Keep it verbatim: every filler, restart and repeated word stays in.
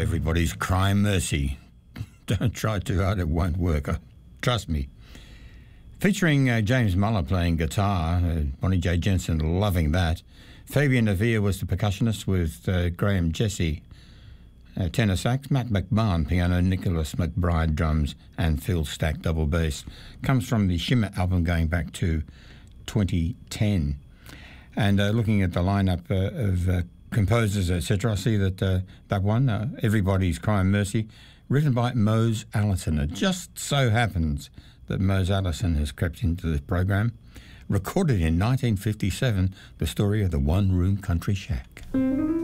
everybody's crying mercy. Don't try too hard, it won't work. Uh, trust me. Featuring uh, James Muller playing guitar, uh, Bonnie J. Jensen loving that. Fabian Avia was the percussionist with uh, Graham Jesse, uh, tenor sax, Matt McMahon piano, Nicholas McBride drums, and Phil Stack double bass. Comes from the Shimmer album going back to twenty ten. And uh, looking at the lineup uh, of uh, composers, et cetera, I see that uh, that one, uh, Everybody's Crying Mercy, written by Mose Allison. It just so happens that Mose Allison has crept into this program. Recorded in nineteen fifty-seven, the story of the one-room country shack.